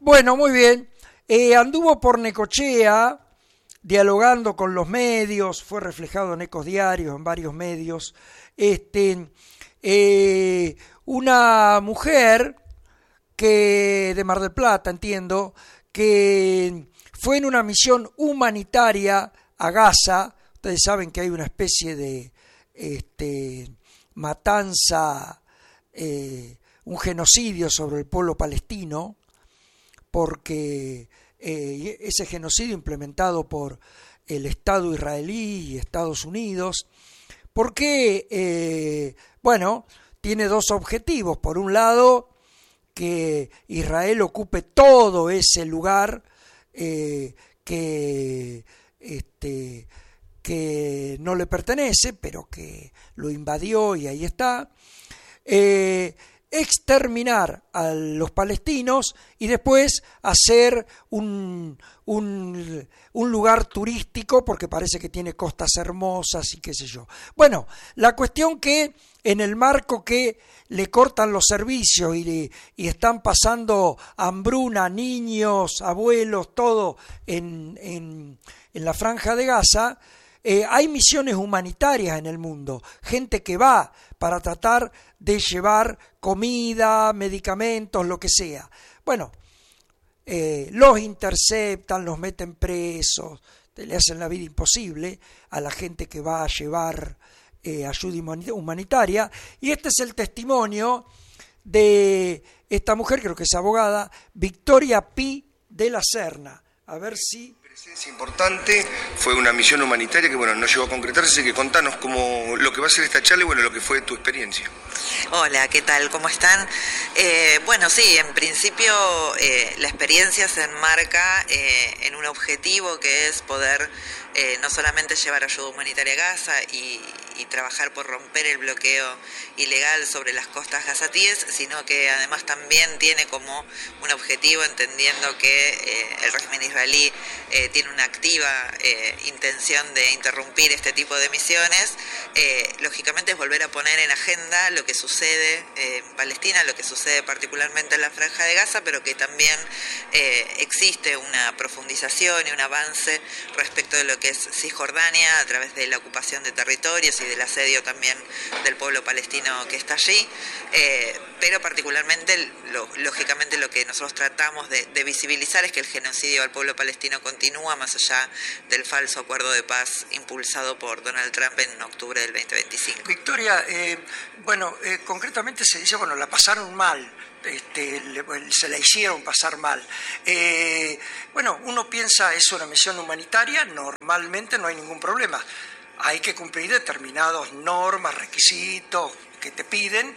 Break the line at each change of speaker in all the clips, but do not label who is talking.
Bueno, muy bien. Anduvo por Necochea, dialogando con los medios, fue reflejado en Ecos Diarios, en varios medios. Este, una mujer que de Mar del Plata, entiendo, que fue en una misión humanitaria a Gaza. Ustedes saben que hay una especie de matanza, un genocidio sobre el pueblo palestino, porque ese genocidio implementado por el Estado israelí y Estados Unidos, porque, tiene dos objetivos. Por un lado, que Israel ocupe todo ese lugar que no le pertenece, pero que lo invadió y ahí está. Exterminar a los palestinos y después hacer un lugar turístico, porque parece que tiene costas hermosas y qué sé yo. Bueno, la cuestión que en el marco que le cortan los servicios y están pasando hambruna, niños, abuelos, todo en la Franja de Gaza, hay misiones humanitarias en el mundo, gente que va para tratar de llevar comida, medicamentos, lo que sea. Bueno, los interceptan, los meten presos, le hacen la vida imposible a la gente que va a llevar ayuda humanitaria. Y este es el testimonio de esta mujer, creo que es abogada, Victoria Pi de la Serna. A ver si...
Presencia importante, fue una misión humanitaria que no llegó a concretarse, así que contanos lo que va a ser esta charla y lo que fue tu experiencia.
Hola, ¿qué tal? ¿Cómo están? Sí, en principio la experiencia se enmarca en un objetivo que es poder no solamente llevar ayuda humanitaria a Gaza y trabajar por romper el bloqueo ilegal sobre las costas gazatíes, sino que además también tiene como un objetivo, entendiendo que el régimen israelí tiene una activa intención de interrumpir este tipo de misiones, lógicamente es volver a poner en agenda lo que sucede en Palestina, lo que sucede particularmente en la Franja de Gaza, pero que también existe una profundización y un avance respecto de lo que es Cisjordania a través de la ocupación de territorios y del asedio también del pueblo palestino que está allí, pero particularmente, lógicamente, lo que nosotros tratamos de visibilizar es que el genocidio al pueblo palestino continúa más allá del falso acuerdo de paz impulsado por Donald Trump en octubre del 2025.
Victoria, concretamente se dice, la pasaron mal. Se la hicieron pasar mal. Uno piensa, es una misión humanitaria, normalmente no hay ningún problema. Hay que cumplir determinadas normas, requisitos que te piden.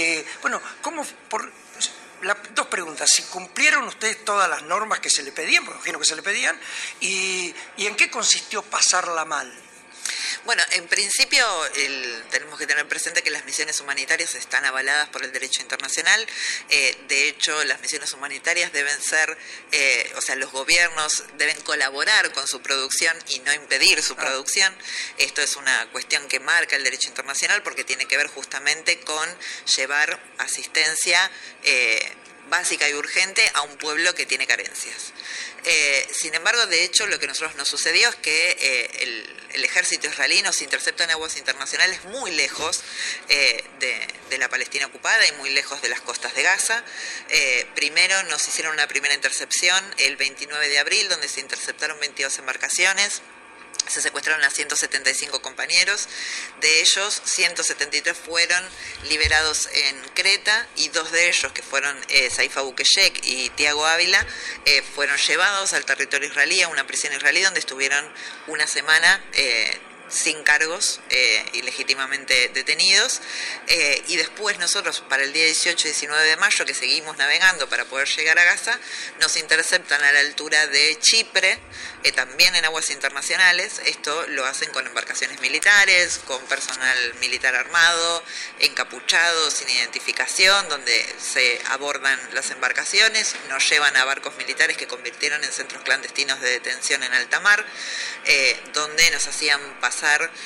Dos preguntas: si cumplieron ustedes todas las normas que se le pedían, porque imagino que se le pedían, y en qué consistió pasarla mal.
Bueno, en principio tenemos que tener presente que las misiones humanitarias están avaladas por el derecho internacional. De hecho, las misiones humanitarias deben ser, los gobiernos deben colaborar con su producción y no impedir su producción. Esto es una cuestión que marca el derecho internacional porque tiene que ver justamente con llevar asistencia básica y urgente a un pueblo que tiene carencias. Sin embargo, de hecho, lo que a nosotros nos sucedió es que el ejército israelí nos interceptó en aguas internacionales muy lejos de la Palestina ocupada y muy lejos de las costas de Gaza. Primero nos hicieron una primera intercepción el 29 de abril, donde se interceptaron 22 embarcaciones. Se secuestraron a 175 compañeros, de ellos 173 fueron liberados en Creta y dos de ellos, que fueron Saifa Bukeshek y Tiago Ávila, fueron llevados al territorio israelí, a una prisión israelí, donde estuvieron una semana sin cargos, ilegítimamente detenidos, y después nosotros para el día 18 y 19 de mayo, que seguimos navegando para poder llegar a Gaza, nos interceptan a la altura de Chipre, también en aguas internacionales. Esto lo hacen con embarcaciones militares, con personal militar armado, encapuchado, sin identificación, donde se abordan las embarcaciones, nos llevan a barcos militares que convirtieron en centros clandestinos de detención en alta mar, donde nos hacían pasar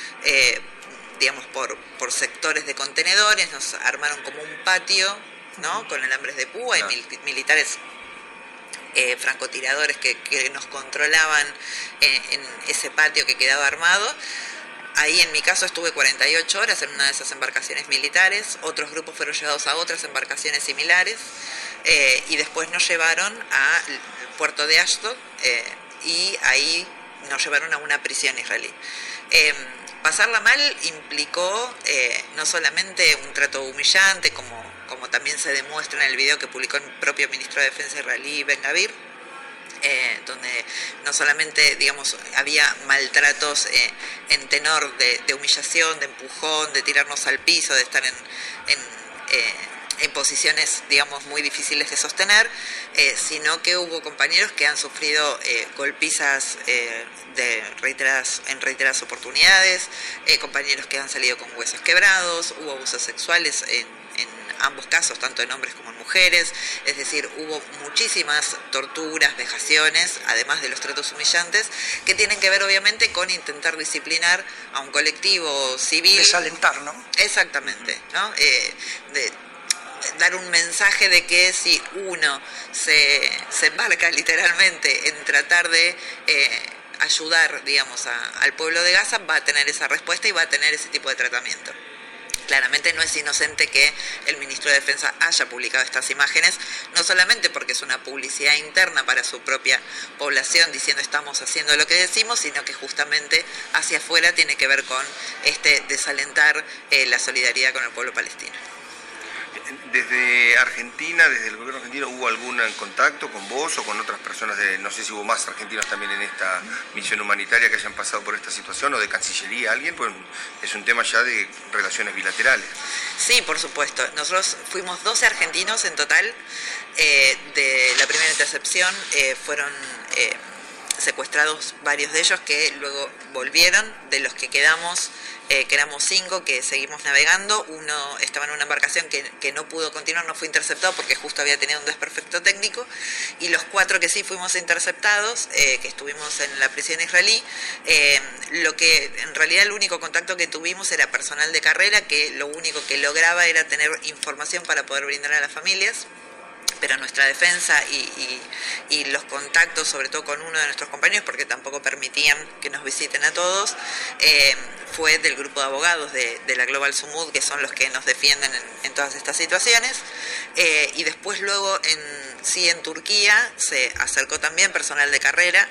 por sectores de contenedores, nos armaron como un patio, ¿no?, con alambres de púa y militares francotiradores que nos controlaban en ese patio que quedaba armado. Ahí en mi caso estuve 48 horas en una de esas embarcaciones militares, otros grupos fueron llevados a otras embarcaciones similares y después nos llevaron al puerto de Ashdod y ahí nos llevaron a una prisión israelí. Pasarla mal implicó no solamente un trato humillante, como también se demuestra en el video que publicó el propio ministro de Defensa israelí, Ben-Gvir, donde no solamente, digamos, había maltratos en tenor de humillación, de empujón, de tirarnos al piso, de estar en posiciones, digamos, muy difíciles de sostener, sino que hubo compañeros que han sufrido golpizas en reiteradas oportunidades, compañeros que han salido con huesos quebrados, hubo abusos sexuales en ambos casos, tanto en hombres como en mujeres, es decir, hubo muchísimas torturas, vejaciones, además de los tratos humillantes, que tienen que ver obviamente con intentar disciplinar a un colectivo civil.
Desalentar, ¿no?
Exactamente, ¿no? Dar un mensaje de que si uno se embarca literalmente en tratar de ayudar, digamos, al pueblo de Gaza, va a tener esa respuesta y va a tener ese tipo de tratamiento. Claramente no es inocente que el ministro de Defensa haya publicado estas imágenes, no solamente porque es una publicidad interna para su propia población diciendo estamos haciendo lo que decimos, sino que justamente hacia afuera tiene que ver con desalentar la solidaridad con el pueblo palestino.
Desde Argentina, desde el gobierno argentino, ¿hubo algún contacto con vos o con otras personas no sé si hubo más argentinos también en esta misión humanitaria que hayan pasado por esta situación, o de Cancillería, alguien? Pues es un tema ya de relaciones bilaterales.
Sí, por supuesto. Nosotros fuimos 12 argentinos en total. De la primera intercepción fueron secuestrados varios de ellos que luego volvieron, de los que quedamos, que éramos 5 que seguimos navegando. Uno estaba en una embarcación que no pudo continuar, no fue interceptado porque justo había tenido un desperfecto técnico, y los 4 que sí fuimos interceptados, que estuvimos en la prisión israelí, lo que en realidad el único contacto que tuvimos era personal de carrera, que lo único que lograba era tener información para poder brindar a las familias. Pero nuestra defensa y los contactos, sobre todo con uno de nuestros compañeros, porque tampoco permitían que nos visiten a todos, fue del grupo de abogados de la Global Sumud, que son los que nos defienden en todas estas situaciones. Y después luego en Turquía se acercó también personal de carrera,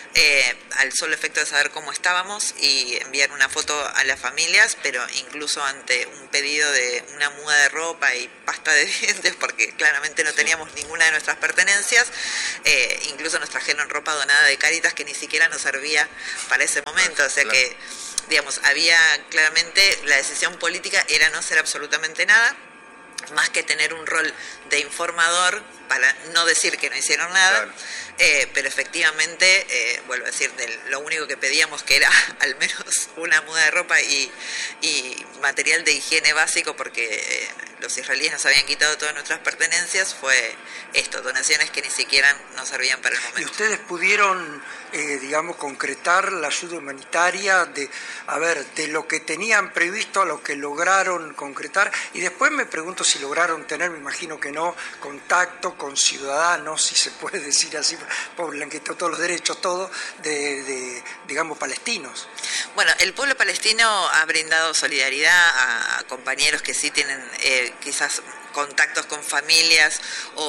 al solo efecto de saber cómo estábamos y enviar una foto a las familias, pero incluso ante un pedido de una muda de ropa y pasta de dientes, porque claramente no teníamos ninguna de nuestras pertenencias, incluso nos trajeron ropa donada de Cáritas que ni siquiera nos servía para ese momento, o sea que, digamos, había claramente, la decisión política era no hacer absolutamente nada, más que tener un rol de informador para no decir que no hicieron nada, claro. Pero efectivamente, vuelvo a decir, lo único que pedíamos, que era al menos una muda de ropa y material de higiene básico, porque los israelíes nos habían quitado todas nuestras pertenencias, fue esto, donaciones que ni siquiera nos servían para el momento.
¿Y ustedes pudieron, digamos, concretar la ayuda humanitaria de lo que tenían previsto a lo que lograron concretar? Y después me pregunto si lograron tener, me imagino que no, contacto con ciudadanos, si se puede decir así, por blanquear todos los derechos, todo, digamos, palestinos.
Bueno, el pueblo palestino ha brindado solidaridad a compañeros que sí tienen quizás contactos con familias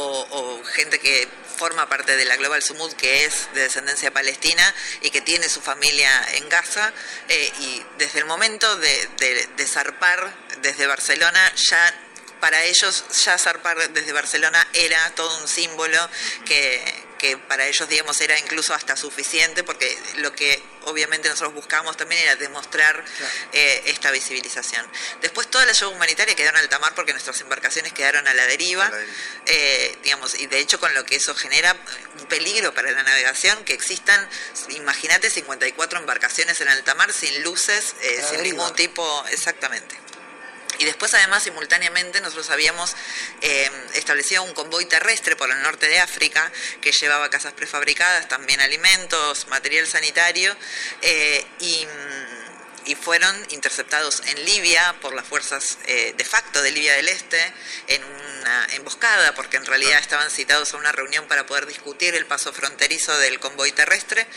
o gente que forma parte de la Global Sumud, que es de descendencia palestina y que tiene su familia en Gaza, y desde el momento de zarpar desde Barcelona, ya para ellos ya zarpar desde Barcelona era todo un símbolo que para ellos, digamos, era incluso hasta suficiente, porque lo que obviamente nosotros buscábamos también era demostrar esta visibilización. Después toda la ayuda humanitaria quedó en alta mar porque nuestras embarcaciones quedaron a la deriva, digamos, y de hecho con lo que eso genera un peligro para la navegación, que existan, imagínate, 54 embarcaciones en alta mar sin luces, sin ningún tipo, exactamente. Y después, además, simultáneamente, nosotros habíamos establecido un convoy terrestre por el norte de África que llevaba casas prefabricadas, también alimentos, material sanitario, y y fueron interceptados en Libia por las fuerzas de facto de Libia del Este en una emboscada, porque en realidad estaban citados a una reunión para poder discutir el paso fronterizo del convoy terrestre.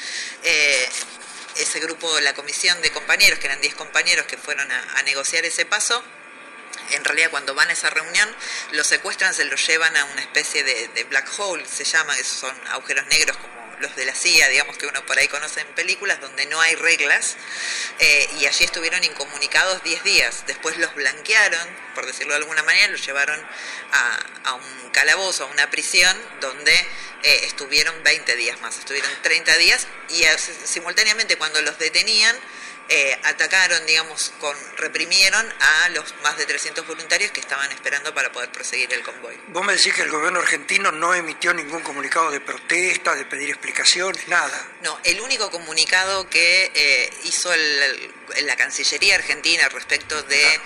Ese grupo, la comisión de compañeros, que eran 10 compañeros que fueron a negociar ese paso, en realidad cuando van a esa reunión los secuestran, se los llevan a una especie de black hole, se llama, que son agujeros negros como los de la CIA, digamos, que uno por ahí conoce en películas, donde no hay reglas, y allí estuvieron incomunicados 10 días. Después los blanquearon, por decirlo de alguna manera, los llevaron a un calabozo, a una prisión, donde estuvieron 20 días más, estuvieron 30 días, y simultáneamente cuando los detenían, atacaron, digamos, reprimieron a los más de 300 voluntarios que estaban esperando para poder proseguir el convoy.
Vos me decís que el gobierno argentino no emitió ningún comunicado de protesta, de pedir explicaciones, nada.
No, el único comunicado que hizo la Cancillería Argentina respecto de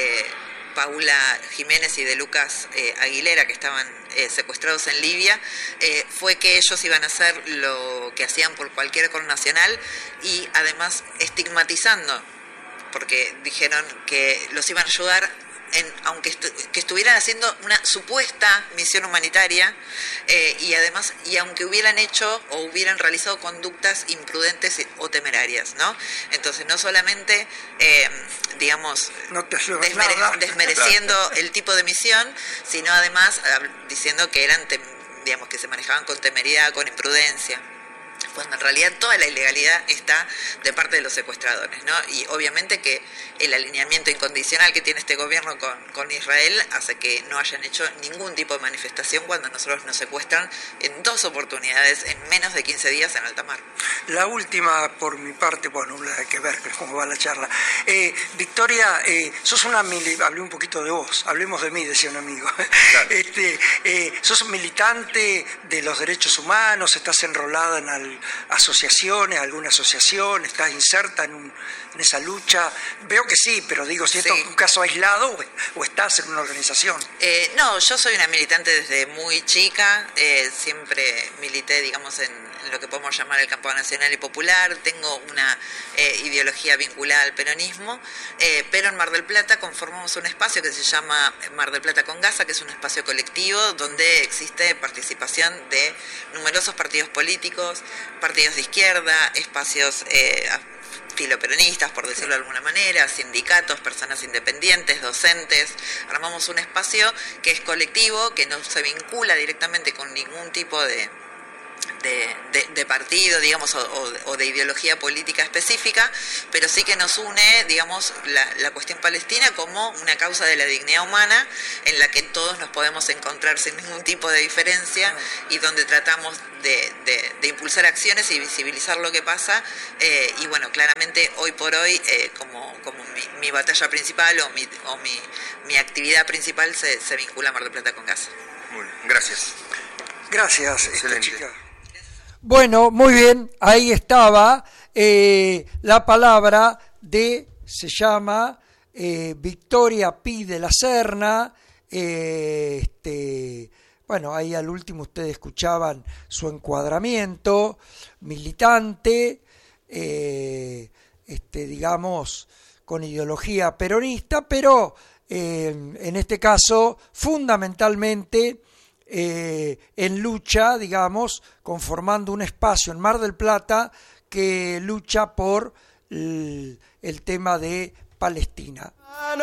Paula Jiménez y de Lucas Aguilera, que estaban secuestrados en Libia, fue que ellos iban a hacer lo que hacían por cualquier connacional, y además estigmatizando, porque dijeron que los iban a ayudar aunque estuvieran haciendo una supuesta misión humanitaria, y además, y aunque hubieran hecho o hubieran realizado conductas imprudentes o temerarias, ¿no? Entonces, no solamente, digamos,
no
desmereciendo el tipo de misión, sino además diciendo que eran, digamos, que se manejaban con temeridad, con imprudencia, cuando en realidad toda la ilegalidad está de parte de los secuestradores, ¿no? Y obviamente que el alineamiento incondicional que tiene este gobierno con Israel hace que no hayan hecho ningún tipo de manifestación cuando nosotros nos secuestran en 2 oportunidades en menos de 15 días en alta mar.
La última, por mi parte, bueno, hay que ver cómo va la charla. Victoria, sos hablé un poquito de vos, hablemos de mí, decía un amigo. Claro. Sos un militante de los derechos humanos, estás enrolada en asociaciones, alguna asociación, estás inserta en esa lucha. Veo que sí, pero digo, si esto es un caso aislado o estás en una organización.
No, yo soy una militante desde muy chica, siempre milité, digamos, en lo que podemos llamar el campo nacional y popular, tengo una ideología vinculada al peronismo, pero en Mar del Plata conformamos un espacio que se llama Mar del Plata con Gaza, que es un espacio colectivo donde existe participación de numerosos partidos políticos, partidos de izquierda, espacios filoperonistas, por decirlo de alguna manera, sindicatos, personas independientes, docentes. Armamos un espacio que es colectivo, que no se vincula directamente con ningún tipo de partido, digamos, o de ideología política específica, pero sí que nos une, digamos, la cuestión palestina como una causa de la dignidad humana en la que todos nos podemos encontrar sin ningún tipo de diferencia, y donde tratamos de impulsar acciones y visibilizar lo que pasa, y bueno, claramente hoy por hoy, como mi batalla principal o mi actividad principal se vincula a Mar del Plata con Gaza.
Muy bien, gracias.
Gracias, chica. Bueno, muy bien, ahí estaba la palabra se llama Victoria Pi de la Serna. Bueno, ahí al último ustedes escuchaban su encuadramiento, militante, digamos, con ideología peronista, pero en este caso fundamentalmente en lucha, digamos, conformando un espacio en Mar del Plata que lucha por el tema de Palestina.